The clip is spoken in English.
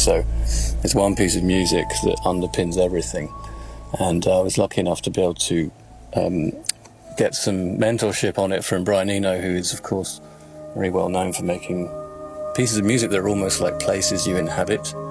So it's one piece of music that underpins everything. And I was lucky enough to be able to get some mentorship on it from Brian Eno, who is, of course, very well known for making pieces of music that are almost like places you inhabit.